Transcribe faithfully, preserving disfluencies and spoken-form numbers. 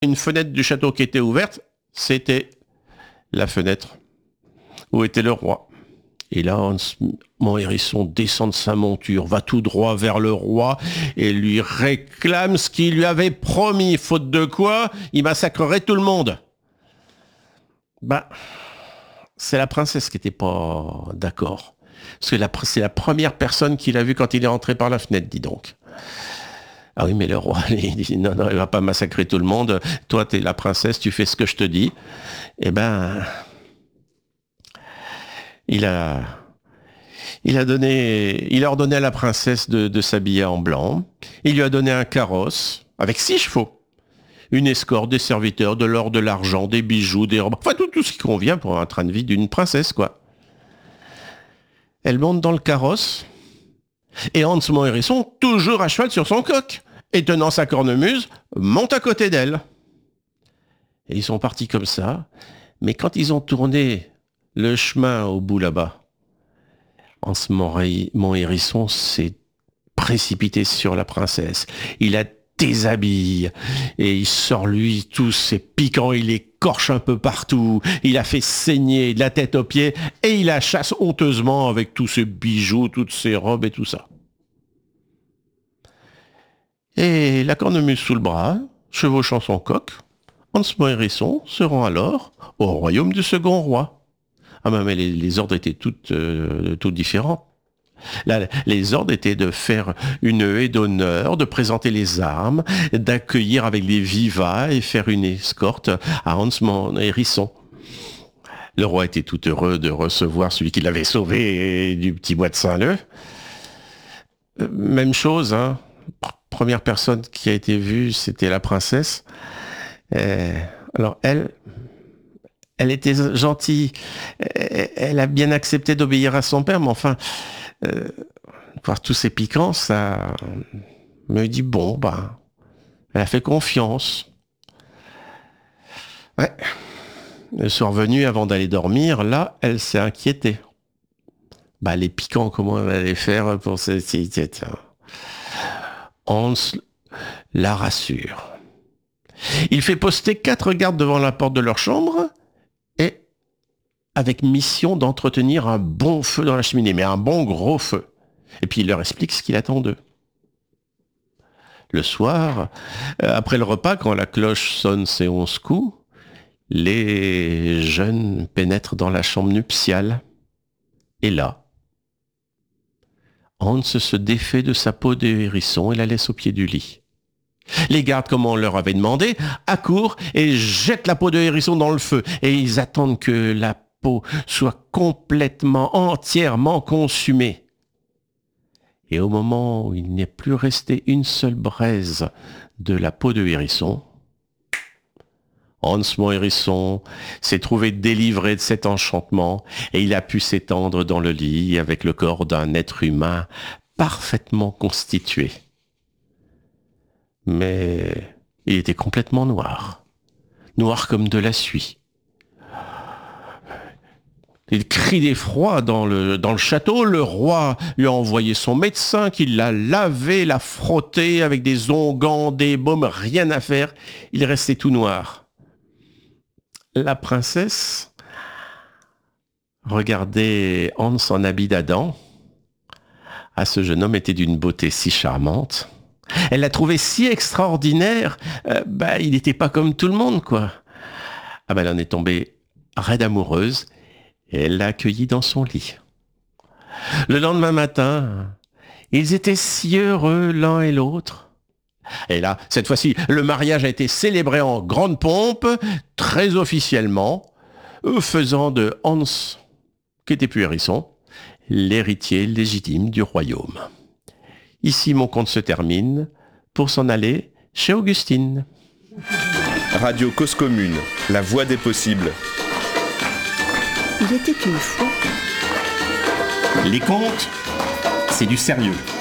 une fenêtre du château qui était ouverte, c'était la fenêtre où était le roi. Et là, Hans, mon hérisson descend de sa monture, va tout droit vers le roi et lui réclame ce qu'il lui avait promis, faute de quoi il massacrerait tout le monde. Bah, c'est la princesse qui n'était pas d'accord. Parce que la, c'est la première personne qu'il a vue quand il est entré par la fenêtre, dis donc. Ah oui, mais le roi, il dit, non, non, il va pas massacrer tout le monde. Toi, t'es la princesse, tu fais ce que je te dis. Eh ben, il a, il a donné, il a ordonné à la princesse de, de s'habiller en blanc. Il lui a donné un carrosse avec six chevaux, une escorte, des serviteurs, de l'or, de l'argent, des bijoux, des robes, enfin tout, tout ce qui convient pour un train de vie d'une princesse, quoi. Elle monte dans le carrosse. Et Hans, mon hérisson, toujours à cheval sur son coq, et tenant sa cornemuse, monte à côté d'elle. Et ils sont partis comme ça, mais quand ils ont tourné le chemin au bout là-bas, Hans, mon, ré... mon hérisson, s'est précipité sur la princesse. Il la déshabille, et il sort lui tous ses piquants, il écorche un peu partout, il a fait saigner de la tête aux pieds, et il la chasse honteusement avec tous ses bijoux, toutes ses robes et tout ça. Et la cornemuse sous le bras, chevauchant son coq, Hans, mon hérisson, se rend alors au royaume du second roi. Ah ben, mais les, les ordres étaient toutes, euh, toutes différents. Là, les ordres étaient de faire une haie d'honneur, de présenter les armes, d'accueillir avec des vivats et faire une escorte à Hans, mon hérisson. Le roi était tout heureux de recevoir celui qui l'avait sauvé du petit bois de Saint-Leu. Euh, même chose, hein. Première personne qui a été vue, c'était la princesse. Euh, alors elle, elle était gentille, elle a bien accepté d'obéir à son père, mais enfin, euh, voir tous ces piquants, ça me dit bon, bah, elle a fait confiance. Ouais. Le soir venu, avant d'aller dormir, là, elle s'est inquiétée. Bah, les piquants, comment elle allait faire pour cette... Hans la rassure. Il fait poster quatre gardes devant la porte de leur chambre et avec mission d'entretenir un bon feu dans la cheminée, mais un bon gros feu. Et puis il leur explique ce qu'il attend d'eux. Le soir, après le repas, quand la cloche sonne ses onze coups, les jeunes pénètrent dans la chambre nuptiale. Et là, Hans se défait de sa peau de hérisson et la laisse au pied du lit. Les gardes, comme on leur avait demandé, accourent et jettent la peau de hérisson dans le feu. Et ils attendent que la peau soit complètement, entièrement consumée. Et au moment où il n'est plus resté une seule braise de la peau de hérisson, Hans, mon hérisson, s'est trouvé délivré de cet enchantement et il a pu s'étendre dans le lit avec le corps d'un être humain parfaitement constitué. Mais il était complètement noir, noir comme de la suie. Il crie d'effroi dans le, dans le château. Le roi lui a envoyé son médecin qui l'a lavé, l'a frotté avec des onguents, des baumes, rien à faire. Il restait tout noir. La princesse regardait Hans en habit d'Adam. Ah, ce jeune homme était d'une beauté si charmante. Elle l'a trouvé si extraordinaire. Euh, bah, il n'était pas comme tout le monde, quoi. Ah, bah, elle en est tombée raide amoureuse et elle l'a accueilli dans son lit. Le lendemain matin, ils étaient si heureux l'un et l'autre. Et là, cette fois-ci, le mariage a été célébré en grande pompe, très officiellement, faisant de Hans, qui était plus hérisson, l'héritier légitime du royaume. Ici, mon conte se termine, pour s'en aller chez Augustine. Radio Cause Commune, la voix des possibles. Il était une fois. Les contes, c'est du sérieux.